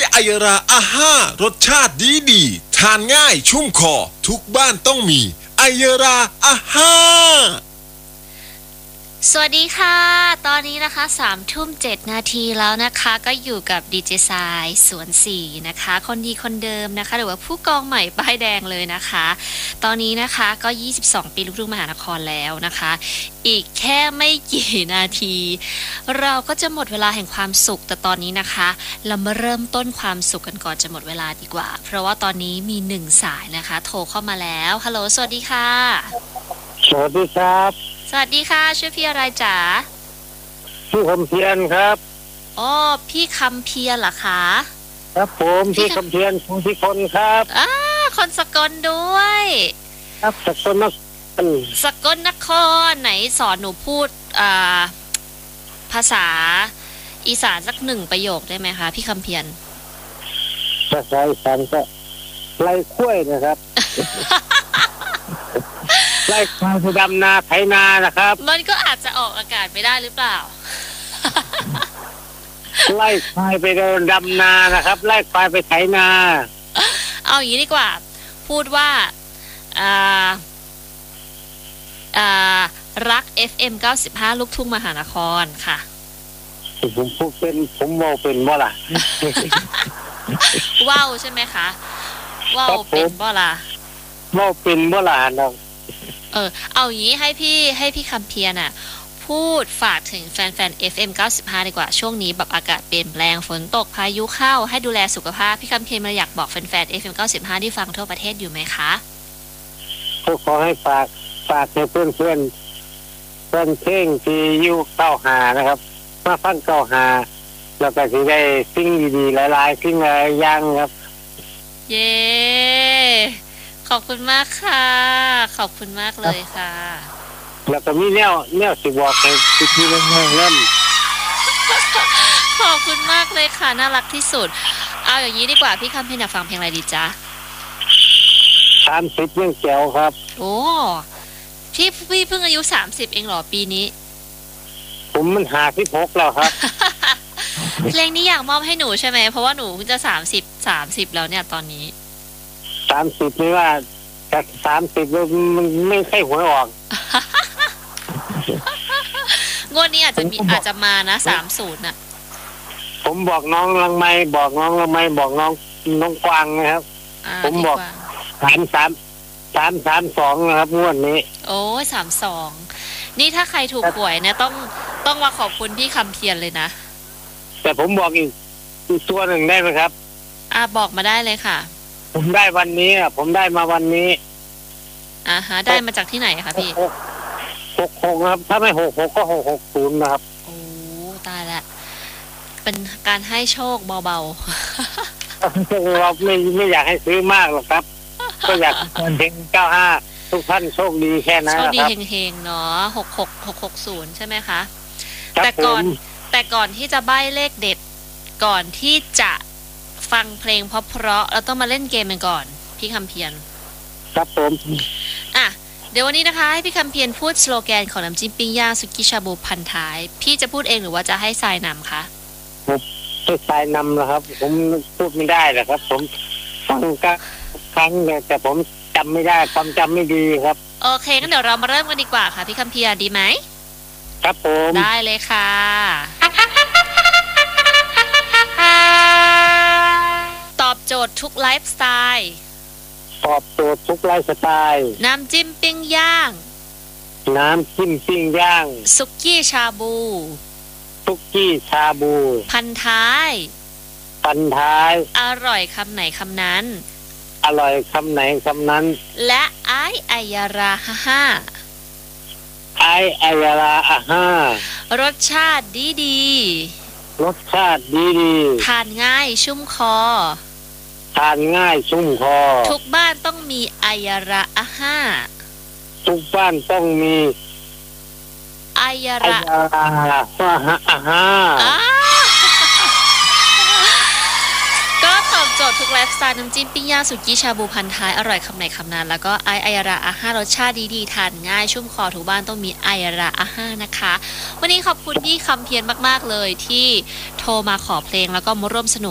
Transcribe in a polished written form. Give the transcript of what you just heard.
ไอยราอาห้ารสชาติดีดีทานง่ายชุ่มคอทุกบ้านต้องมีไอยราอาห้าสวัสดีค่ะตอนนี้นะคะ3 ทุ่ม 7 นาทีแล้วนะคะก็อยู่กับดีเจทรายสวนสีนะคะคนดีคนเดิมนะคะหรือว่าผู้กองใหม่ป้ายแดงเลยนะคะตอนนี้นะคะก็22 ปีลูกทุ่งมหานครแล้วนะคะอีกแค่ไม่กี่นาทีเราก็จะหมดเวลาแห่งความสุขแต่ตอนนี้นะคะเรามาเริ่มต้นความสุขกันก่อนจะหมดเวลาดีกว่าเพราะว่าตอนนี้มี1 สายนะคะโทรเข้ามาแล้วฮัลโหลสวัสดีค่ะสวัสดีครับสวัสดีค่ะชื่อพี่อะไรจ๋าชื่อคำเพียรครับอ๋อพี่คำเพียรเหรอคะครับผมพี่คำเพียรภูสิคนครับคนสกลด้วยครับสกลนครสกลนครไหนสอนหนูพูดภาษาอีสานสัก1 ประโยคได้ไหมคะพี่คำเพียรภาษาอีสานก็ไล่ข้วยนะครับ ไล่ควายไปดำนาไถนานะครับมันก็อาจจะออกอากาศไม่ได้หรือเปล่าไล่ควายไปเดินดำนานะครับไล่ควายไปไถนาเอาอย่างนี้ดีกว่าพูดว่ารัก FM 95ลูกทุ่งมหานครค่ะผมพูดเป็นผมเว้าเป็นบ่ล่ะว้าวใช่ไหมคะว้าวเป็นบ่ล่ะเว้าเป็นบ่ล่ะน้องเอาอย่างนี้ให้พี่คำเพียรน่ะพูดฝากถึงแฟนๆ FM 95ดีกว่าช่วงนี้แบบอากาศเปลี่ยนแปลงฝนตกพายุเข้าให้ดูแลสุขภาพพี่คำเพียรมาอยากบอกแฟนๆ FM 95ที่ฟังทั่วประเทศอยู่ไหมคะก็ขอให้ฝากให้เพื่อนเพลงที่อยู่95นะครับมาฟัง95แล้วก็สิได้สิ่งดีๆหลายๆสิ่งหลายอย่างครับเย้ขอบคุณมากค่ะขอบคุณมากเลยค่ะแล้วก็มีแนวสิบอกให้พี่ๆน้องๆเล่นขอบคุณมากเลยค่ะน่ารักที่สุดเอาอย่างนี้ดีกว่าพี่คำเพียรอยากฟังเพลงอะไรดีจ๊ะ 30ยังแจ๋วครับโอ้พี่เพิ่งอายุ30เองเหรอปีนี้ผมมัน56แล้วครับเพลงนี้อยากมอบให้หนูใช่ไหมเพราะว่าหนูเพิ่งจะ30แล้วเนี่ยตอนนี้ 30ไม่ว่าจาก30มันไม่ใช่หวยออกงวดนี้อาจจะมานะ30น่ะผมบอกน้องลังไม้บอกน้องกวางนะครับผมบอก332นะครับงวดนี้โอ้ย32นี่ถ้าใครถูกหวยเนี่ยต้องมาขอบคุณพี่คำเพียรเลยนะแต่ผมบอกอีกตัวหนึ่งได้ไหมครับบอกมาได้เลยค่ะผมได้วันนี้ผมได้มาวันนี้ฮะได้มาจากที่ไหนคะพี่ 66ครับถ้าไม่66ก็660นะครับโอ้ตายละเป็นการให้โชคเบาๆเราไม่อยากให้ซื้อมากหรอกครับก็อยากเพลง95ทุกท่านโชคดีแค่นั้นครับโชคดีเฮงๆเนาะ66660ใช่ไหมคะแต่ก่อนที่จะใบ้เลขเด็ดก่อนที่จะฟังเพลงเพราะเราต้องมาเล่นเกมกันก่อนพี่คำเพียรครับผมเดี๋ยววันนี้นะคะให้พี่คำเพียรพูดสโลแกนของน้ำจิ้มปิ้งย่างสุกี้ชาบูพันท้ายพี่จะพูดเองหรือว่าจะให้ทรายนำคะให้ทรายนำนะครับผมพูดไม่ได้หรอกครับผมฟังก็ครั้งแต่ผมจำไม่ได้ความจำไม่ดีครับโอเคงั้นเดี๋ยวเรามาเริ่มกันดีกว่าค่ะพี่คำเพียรดีไหมครับผมได้เลยค่ะตอบโจทย์ทุกไลฟ์สไตล์ตอบโจทย์ทุกไลฟ์สไตล์น้ำจิ้มปิ้งย่างสุกี้ชาบูพันท้ายอร่อยคำไหนคำนั้นและไอายาราฮ่ารสชาติดีทานง่ายชุ่มคอทุกบ้านต้องมีไอยาราอาห้าไอยาราอาห้าก็ตอบโจทย์ทุกไลฟ์สไตล์น้ำจิ้มปิ้งย่างสุกี้ชาบูพันท้ายอร่อยคำไหนคำนั้นแล้วก็ไอยาราอาห้ารสชาติดีทานง่ายชุ่มคอทุกบ้านต้องมีไอยาราอาห้านะคะวันนี้ขอบคุณพี่คำเพียรมากๆเลยที่โทรมาขอเพลงแล้วก็มาร่วมสนุก